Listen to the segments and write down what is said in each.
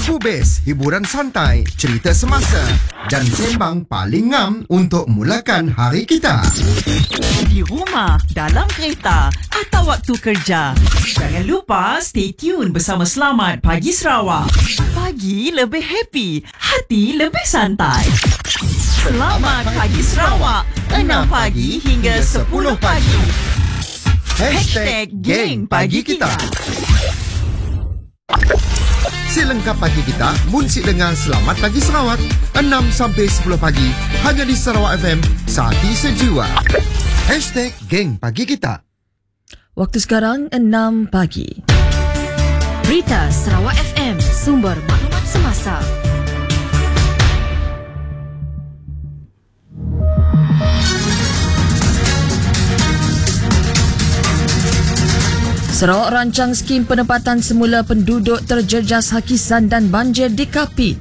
Lagu best, hiburan santai, cerita semasa dan sembang paling ngam untuk mulakan hari kita. Di rumah, dalam kereta atau waktu kerja. Jangan lupa stay tune bersama Selamat Pagi Sarawak. Pagi lebih happy, hati lebih santai. Selamat Pagi Sarawak, 6 pagi hingga 10 pagi. #Geng Pagi Kita. Selengkap pagi kita, munsik dengan Selamat Pagi Sarawak 6 sampai 10 pagi hanya di Sarawak FM, Saati Sejiwa. #Geng Pagi Kita. Waktu sekarang 6 pagi. Berita Sarawak FM, sumber maklumat semasa. Sarawak rancang skim penempatan semula penduduk terjejas hakisan dan banjir di Kapit.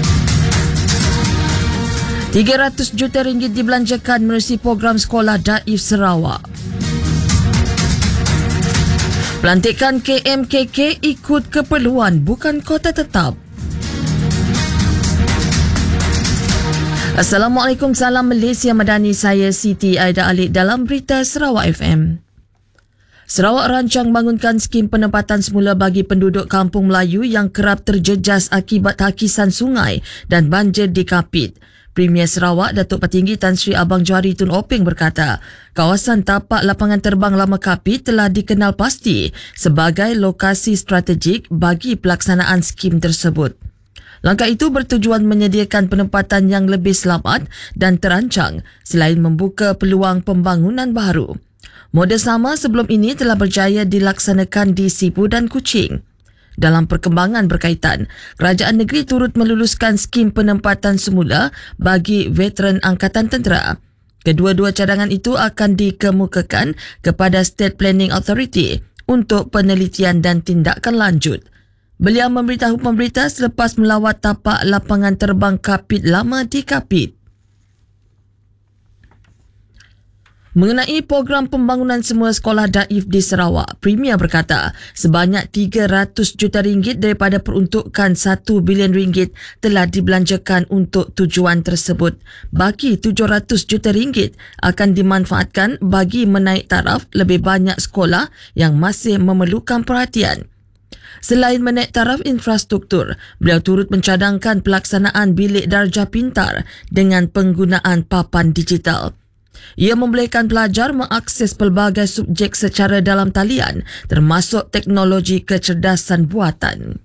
300 juta ringgit dibelanjakan menerusi program sekolah Daif Sarawak. Pelantikan KMKK ikut keperluan bukan kota tetap. Assalamualaikum, salam Malaysia Madani, saya Siti Aida Alik dalam Berita Sarawak FM. Sarawak rancang bangunkan skim penempatan semula bagi penduduk Kampung Melayu yang kerap terjejas akibat hakisan sungai dan banjir di Kapit. Premier Sarawak Datuk Petinggi Tan Sri Abang Johari Tun Openg berkata, kawasan tapak lapangan terbang lama Kapit telah dikenal pasti sebagai lokasi strategik bagi pelaksanaan skim tersebut. Langkah itu bertujuan menyediakan penempatan yang lebih selamat dan terancang selain membuka peluang pembangunan baru. Model sama sebelum ini telah berjaya dilaksanakan di Sibu dan Kuching. Dalam perkembangan berkaitan, kerajaan negeri turut meluluskan skim penempatan semula bagi veteran Angkatan Tentera. Kedua-dua cadangan itu akan dikemukakan kepada State Planning Authority untuk penelitian dan tindakan lanjut. Beliau memberitahu pemberita selepas melawat tapak lapangan terbang Kapit lama di Kapit. Mengenai program pembangunan semua sekolah Daif di Sarawak, Premier berkata sebanyak 300 juta ringgit daripada peruntukan 1 bilion ringgit telah dibelanjakan untuk tujuan tersebut. Bagi 700 juta ringgit akan dimanfaatkan bagi menaik taraf lebih banyak sekolah yang masih memerlukan perhatian. Selain menaik taraf infrastruktur, beliau turut mencadangkan pelaksanaan bilik darjah pintar dengan penggunaan papan digital. Ia membolehkan pelajar mengakses pelbagai subjek secara dalam talian termasuk teknologi kecerdasan buatan.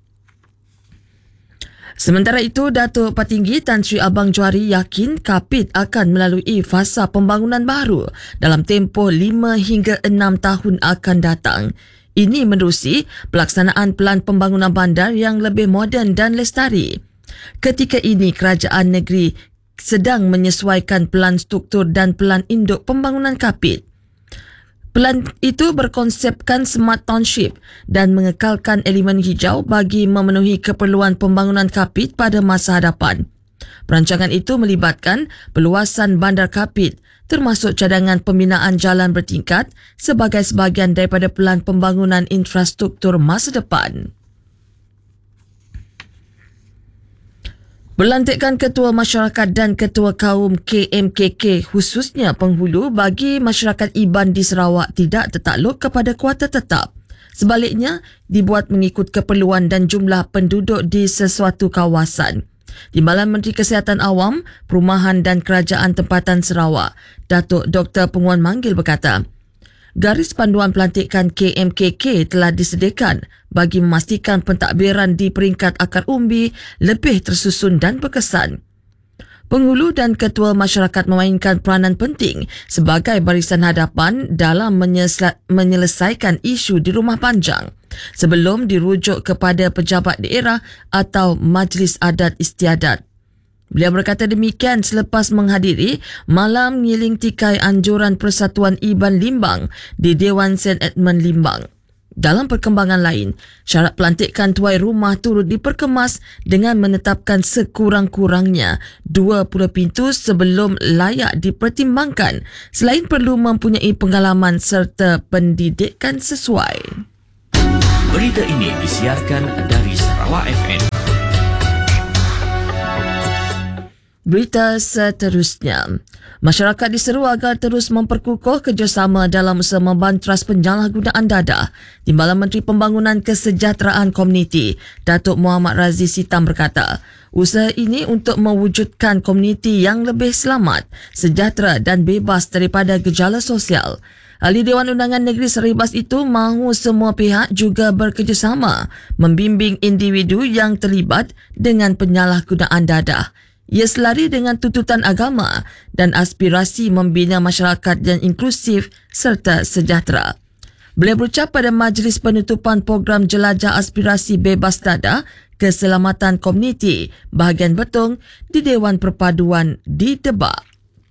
Sementara itu, Datuk Petinggi Tan Sri Abang Johari yakin Kapit akan melalui fasa pembangunan baru dalam tempoh 5 hingga 6 tahun akan datang. Ini menerusi pelaksanaan pelan pembangunan bandar yang lebih moden dan lestari. Ketika ini, kerajaan negeri sedang menyesuaikan pelan struktur dan pelan induk pembangunan Kapit. Pelan itu berkonsepkan Smart Township dan mengekalkan elemen hijau bagi memenuhi keperluan pembangunan Kapit pada masa hadapan. Perancangan itu melibatkan peluasan bandar Kapit termasuk cadangan pembinaan jalan bertingkat sebagai sebahagian daripada pelan pembangunan infrastruktur masa depan. Pelantikan Ketua Masyarakat dan Ketua Kaum KMKK khususnya penghulu bagi masyarakat Iban di Sarawak tidak tertakluk kepada kuota tetap. Sebaliknya, dibuat mengikut keperluan dan jumlah penduduk di sesuatu kawasan. Timbalan Menteri Kesihatan Awam, Perumahan dan Kerajaan Tempatan Sarawak, Datuk Dr. Penguan Manggil berkata, garis panduan pelantikan KMKK telah disediakan bagi memastikan pentadbiran di peringkat akar umbi lebih tersusun dan berkesan. Penghulu dan ketua masyarakat memainkan peranan penting sebagai barisan hadapan dalam menyelesaikan isu di rumah panjang sebelum dirujuk kepada pejabat daerah atau Majlis Adat Istiadat. Beliau berkata demikian selepas menghadiri Malam Ngiling Tikai Anjuran Persatuan Iban Limbang di Dewan St. Edmund Limbang. Dalam perkembangan lain, syarat pelantikan tuai rumah turut diperkemas dengan menetapkan sekurang-kurangnya 20 pintu sebelum layak dipertimbangkan selain perlu mempunyai pengalaman serta pendidikan sesuai. Berita ini disiarkan dari Sarawak FM. Berita seterusnya. Masyarakat diseru agar terus memperkukuh kerjasama dalam usaha membantras penyalahgunaan dadah. Timbalan Menteri Pembangunan Kesejahteraan Komuniti, Datuk Muhammad Razi Sitam berkata, usaha ini untuk mewujudkan komuniti yang lebih selamat, sejahtera dan bebas daripada gejala sosial. Ahli Dewan Undangan Negeri Seribas itu mahu semua pihak juga bekerjasama membimbing individu yang terlibat dengan penyalahgunaan dadah. Ia selari dengan tuntutan agama dan aspirasi membina masyarakat yang inklusif serta sejahtera. Beliau berucap pada majlis penutupan program Jelajah Aspirasi Bebas Dadah Keselamatan Komuniti bahagian Betong di Dewan Perpaduan di Debak.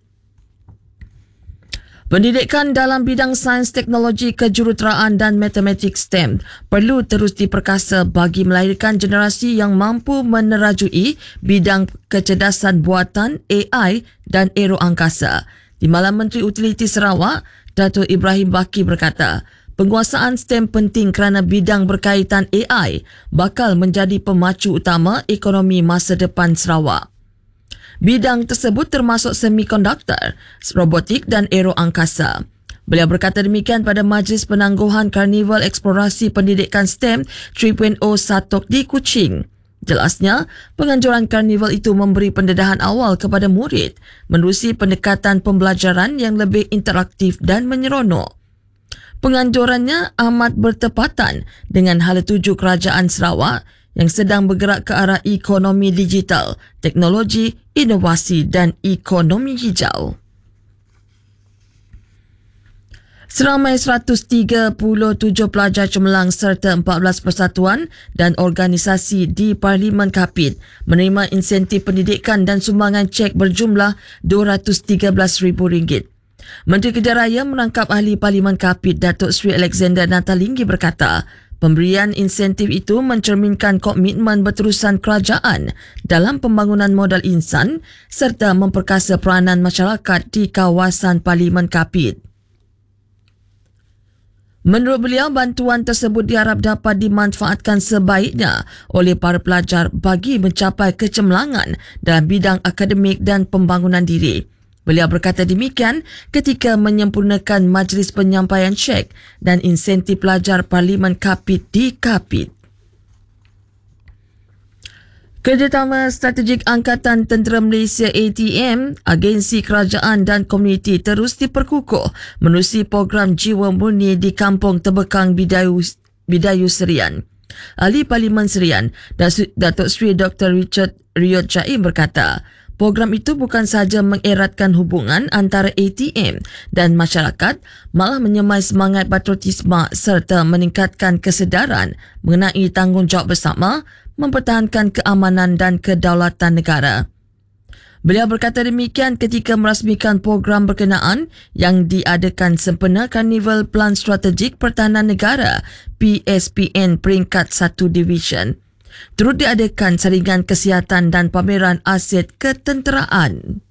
Pendidikan dalam bidang sains, teknologi, kejuruteraan dan matematik STEM perlu terus diperkasa bagi melahirkan generasi yang mampu menerajui bidang kecerdasan buatan, AI dan aero angkasa. Timbalan Menteri Utiliti Sarawak, Datuk Ibrahim Baki berkata, penguasaan STEM penting kerana bidang berkaitan AI bakal menjadi pemacu utama ekonomi masa depan Sarawak. Bidang tersebut termasuk semikonduktor, robotik dan aero angkasa. Beliau berkata demikian pada Majlis Penangguhan Karnival Eksplorasi Pendidikan STEM 3.0 Satok di Kuching. Jelasnya, penganjuran karnival itu memberi pendedahan awal kepada murid menerusi pendekatan pembelajaran yang lebih interaktif dan menyeronok. Penganjurannya amat bertepatan dengan hala tuju Kerajaan Sarawak yang sedang bergerak ke arah ekonomi digital, teknologi, inovasi dan ekonomi hijau. Seramai 137 pelajar cemerlang serta 14 persatuan dan organisasi di Parlimen Kapit menerima insentif pendidikan dan sumbangan cek berjumlah RM213,000. Menteri Kerja Raya merangkap Ahli Parlimen Kapit Datuk Seri Alexander Natalinggi berkata, pemberian insentif itu mencerminkan komitmen berterusan kerajaan dalam pembangunan modal insan serta memperkasa peranan masyarakat di kawasan Parlimen Kapit. Menurut beliau, bantuan tersebut diharap dapat dimanfaatkan sebaiknya oleh para pelajar bagi mencapai kecemerlangan dalam bidang akademik dan pembangunan diri. Beliau berkata demikian ketika menyempurnakan majlis penyampaian cek dan insentif pelajar Parlimen Kapit di Kapit. Kerjasama Strategik Angkatan Tentera Malaysia ATM, agensi kerajaan dan komuniti terus diperkukuh menerusi program Jiwa Murni di Kampung Tebekang Bidayu Serian. Ahli Parlimen Serian, Datuk Seri Dr. Richard Riot Jaim berkata, program itu bukan sahaja mengeratkan hubungan antara ATM dan masyarakat, malah menyemai semangat patriotisme serta meningkatkan kesedaran mengenai tanggungjawab bersama mempertahankan keamanan dan kedaulatan negara. Beliau berkata demikian ketika merasmikan program berkenaan yang diadakan sempena Karnival Pelan Strategik Pertahanan Negara PSPN peringkat 1 Division. Turut diadakan saringan kesihatan dan pameran aset ketenteraan.